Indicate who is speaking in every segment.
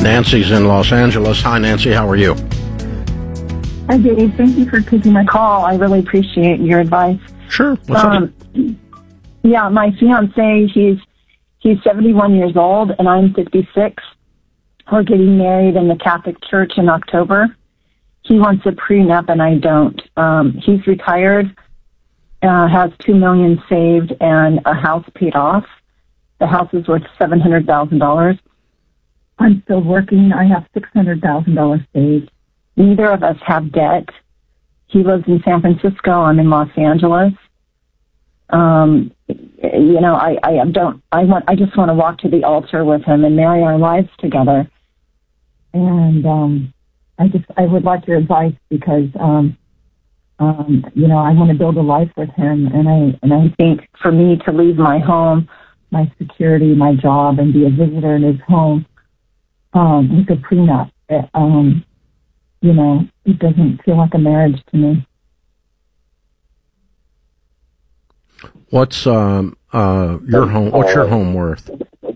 Speaker 1: Nancy's in Los Angeles. Hi, Nancy. How are you?
Speaker 2: Hi, Dave. Thank you for taking my call. I really appreciate your advice.
Speaker 1: Sure. What's up?
Speaker 2: Yeah, my fiance, he's 71 years old, and I'm 56. We're getting married in the Catholic Church in October. He wants a prenup, and I don't. He's retired, has $2 million saved, and a house paid off. The house is worth $700,000. I'm still working. I have $600,000 saved. Neither of us have debt. He lives in San Francisco. I'm in Los Angeles. You know, I just want to walk to the altar with him and marry our lives together. And, I would like your advice because, you know, I want to build a life with him. And I think for me to leave my home, my security, my job, and be a visitor in his home, with a prenup, you know, it doesn't feel like a marriage to me.
Speaker 1: What's your home? What's your home worth?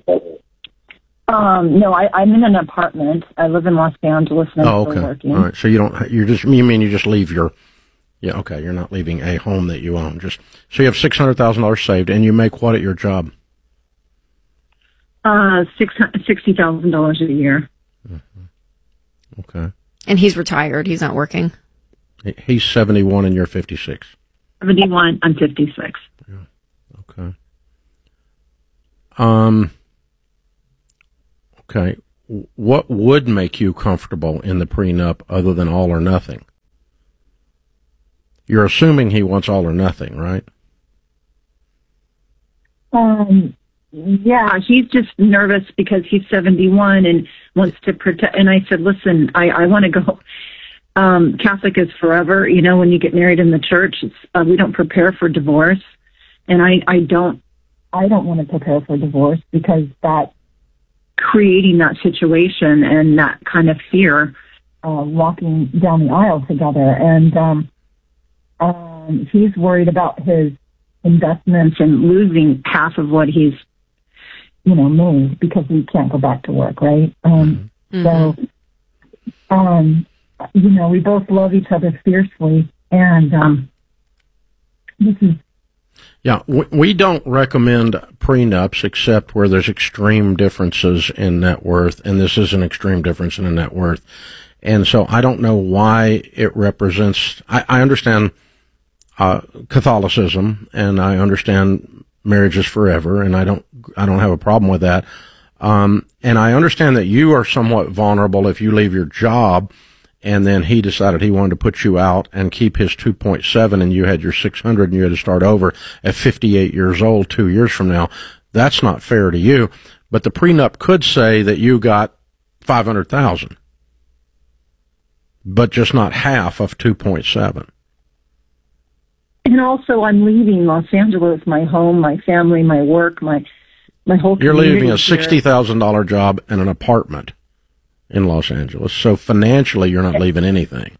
Speaker 2: No, I'm in an apartment. I live in Los Angeles and I'm still working.
Speaker 1: All right. So you just leave your, yeah, okay. You're not leaving a home that you own. So you have $600,000 saved and you make what at your job?
Speaker 2: $60,000 a year.
Speaker 1: Mm-hmm. Okay.
Speaker 3: And he's retired. He's not working.
Speaker 1: He's 71 and you're 56.
Speaker 2: 71, I'm 56.
Speaker 1: Yeah. Okay. Okay. What would make you comfortable in the prenup other than all or nothing? You're assuming he wants all or nothing, right?
Speaker 2: Yeah, he's just nervous because he's 71 and wants to protect. And I said, listen, I want to go. Catholic is forever. You know, when you get married in the church, we don't prepare for divorce. And I don't want to prepare for divorce because that creating that situation and that kind of fear, walking down the aisle together. And he's worried about his investments and losing half of what he's, you know, made because he can't go back to work, right? So, you know, we both love each other fiercely, and this is...
Speaker 1: Yeah, we don't recommend prenups except where there's extreme differences in net worth, and this is an extreme difference in a net worth. And so I don't know why it represents... I understand Catholicism, and I understand marriage is forever, and I don't have a problem with that. And I understand that you are somewhat vulnerable if you leave your job and then he decided he wanted to put you out and keep his 2.7 and you had your 600 and you had to start over at 58 years old 2 years from now. That's not fair to you. But the prenup could say that you got 500,000, but just not half of 2.7.
Speaker 2: And also, I'm leaving Los Angeles, my home, my family, my work, my whole community.
Speaker 1: You're leaving a $60,000 job and an apartment in Los Angeles. So financially, you're not leaving anything.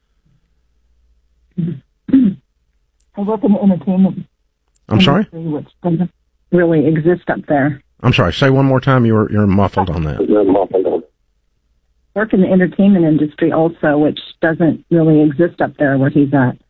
Speaker 2: I work in the entertainment
Speaker 1: industry,
Speaker 2: which doesn't really exist up there.
Speaker 1: I'm sorry. Say one more time. You're muffled on that.
Speaker 2: Work in the entertainment industry also, which doesn't really exist up there where he's at.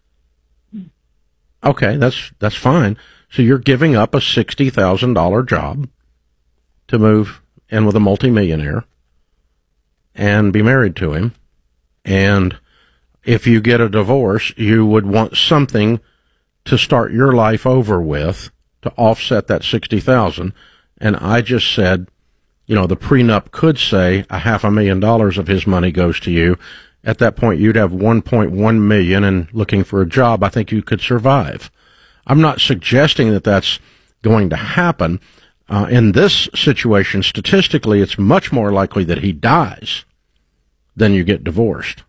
Speaker 1: Okay, that's fine. So you're giving up a $60,000 job to move in with a multimillionaire and be married to him. And if you get a divorce, you would want something to start your life over with to offset that $60,000. And I just said, you know, the prenup could say $500,000 of his money goes to you. At that point, you'd have $1.1 million, and looking for a job, I think you could survive. I'm not suggesting that that's going to happen. In this situation, statistically, it's much more likely that he dies than you get divorced.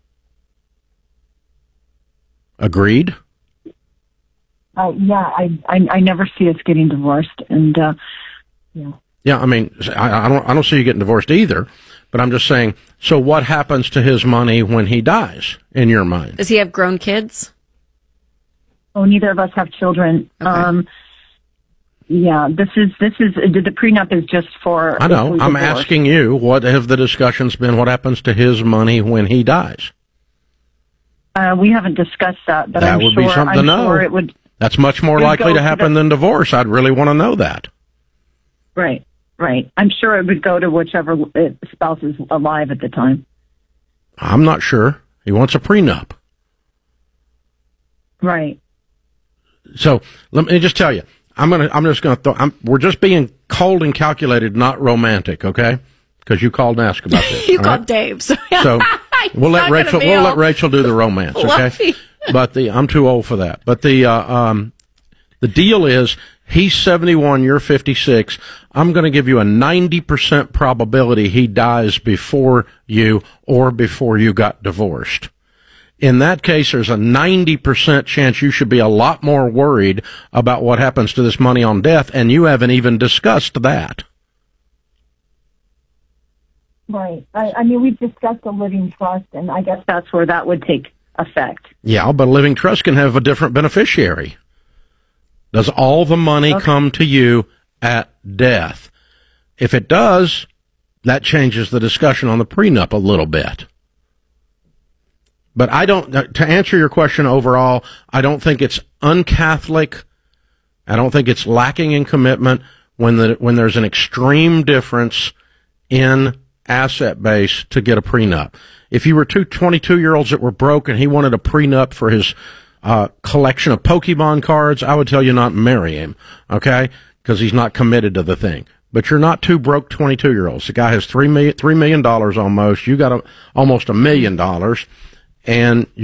Speaker 1: Agreed?
Speaker 2: Yeah, I never see us getting divorced, and yeah.
Speaker 1: Yeah, I mean, I don't see you getting divorced either. But I'm just saying, so what happens to his money when he dies, in your mind?
Speaker 3: Does he have grown kids?
Speaker 2: Oh, neither of us have children.
Speaker 3: Okay.
Speaker 2: Yeah, this is the prenup is just for.
Speaker 1: I know. I'm
Speaker 2: divorce.
Speaker 1: asking you, what have the discussions been? What happens to his money when he dies?
Speaker 2: We haven't discussed that, but
Speaker 1: That
Speaker 2: I'm
Speaker 1: would
Speaker 2: sure,
Speaker 1: be something to
Speaker 2: I'm
Speaker 1: know.
Speaker 2: sure it would.
Speaker 1: That's much more
Speaker 2: It would
Speaker 1: likely
Speaker 2: go
Speaker 1: to
Speaker 2: to
Speaker 1: happen
Speaker 2: the-
Speaker 1: than divorce. I'd really want to know that.
Speaker 2: Right. I'm sure it would go to whichever spouse is alive at the time.
Speaker 1: I'm not sure. He wants a prenup.
Speaker 2: Right.
Speaker 1: So let me just tell you, we're just being cold and calculated, not romantic, okay? Because you called and asked about this.
Speaker 3: You
Speaker 1: all
Speaker 3: called
Speaker 1: right?
Speaker 3: Dave. So,
Speaker 1: So we'll let
Speaker 3: not gonna
Speaker 1: Rachel do the romance, okay?
Speaker 3: Fluffy.
Speaker 1: But I'm too old for that. But the deal is, he's 71, you're 56. I'm going to give you a 90% probability he dies before you or before you got divorced. In that case, there's a 90% chance you should be a lot more worried about what happens to this money on death, and you haven't even discussed that.
Speaker 2: Right. I mean, we've discussed a living trust, and I guess that's where that would take effect.
Speaker 1: Yeah, but a living trust can have a different beneficiary. Does all the money come to you at death? If it does, that changes the discussion on the prenup a little bit. But to answer your question overall, I don't think it's un-Catholic. I don't think it's lacking in commitment when there's an extreme difference in asset base to get a prenup. If you were two 22-year-olds that were broke and he wanted a prenup for his collection of Pokemon cards, I would tell you not marry him, okay? Because he's not committed to the thing. But you're not two broke 22-year-olds. The guy has $3 million almost. You got almost $1 million, and